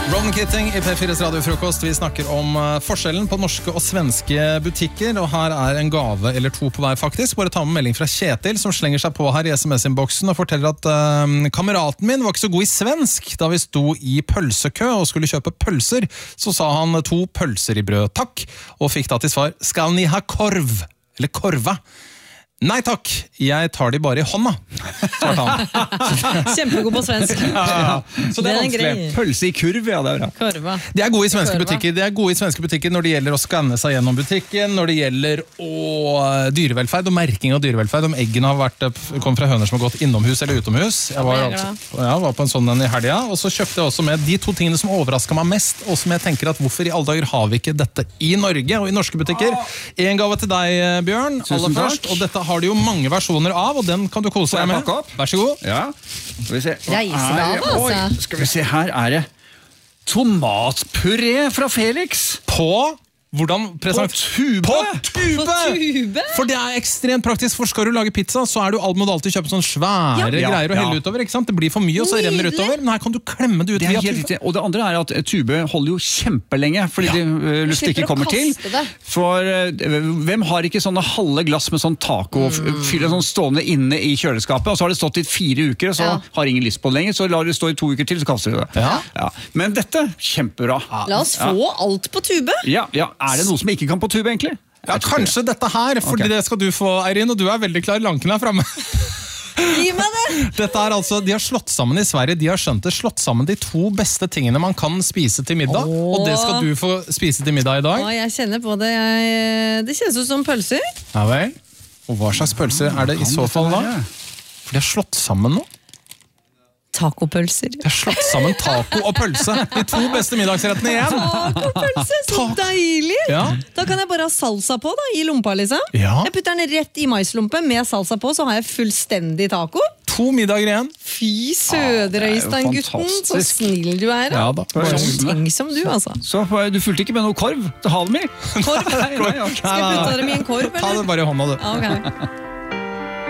Ronan Keating i P4s radiofrokost. Vi snakker om forskjellen på norske og svenske butikker, og her en gave eller to på vei faktisk. Bare ta med melding fra Kjetil, som slenger seg på her i SMS-innboksen og forteller at kameraten min var ikke så god i svensk. Da vi sto i pølsekø og skulle kjøpe pølser, så sa han 2 pølser i brød, takk, og fikk da til svar, skal ni ha korv? Eller korva? Nei takk, jeg tar de bare i hånda, svarte han. Kjempegod på svensk. Så det vanskelig. Pølse i kurv, ja, det bra. Korva. De gode i svenske butikker. De gode i svenske butikker når det gjelder å skanne seg gjennom butikken, når det gjelder dyrevelferd og merking av dyrevelferd. Om eggene har kom fra høner som har gått innomhus eller utomhus. Jeg var på en sånn i helga, og så kjøpte jeg også med de 2 tingene som overrasket meg mest, og som jeg tenker at hvorfor i alle dager har vi ikke dette i Norge og i norske butikker. En gave til deg, Bjørn, aller først, og dette har de jo mange versjoner av, og den kan du kose deg med. Vær så god. Ja, skal vi se. Skal vi se, her det tomatpuré fra Felix. På tube! På tube! For det ekstremt praktisk, for skal du lage pizza, så må du alltid kjøpe sånne svære greier å helle utover, ikke sant? Det blir for mye, og så renner det utover, men her kan du klemme det ut via tube. Og det andre at tube holder jo kjempelenge, fordi luft ikke kommer til. For hvem har ikke sånne halve glass med sånn taco, fyller sånn stående inne i kjøleskapet, og så har det stått i 4 uker, og så har ingen lyst på det lenger, så lar det stå i 2 uker til, så kaster du det. Ja. Men dette, kjempebra. La oss få alt på tube. Ja. Det noe som ikke kan på tube, egentlig? Ja, kanskje dette her, fordi det skal du få, Eirin, og du veldig klar, lanken fremme. Gi meg det! Dette altså, de har slått sammen i Sverige, de har slått sammen de 2 beste tingene man kan spise til middag, og det skal du få spise til middag i dag. Jeg kjenner på det, det kjennes ut som pølser. Ja vel, og hva slags pølser det i så fall da? For de har slått sammen nå. Tacopølser. De har slått sammen taco og pølse. De 2 beste middagsrettene igjen. Tacopølse, så deilig! Ja. Da kan jeg bare ha salsa på da, i lompa liksom. Ja. Jeg putter den rett i maislompe med salsa på, så har jeg fullstendig taco. 2 middager igjen. Fy søderøystein, gutten, så snill du Ja da. Sånn ting som du, altså. Så du fulgte ikke med noe korv til halen min? Korv? Skal jeg putte dem i en korv, eller? Ta det bare i hånda, du. Ok.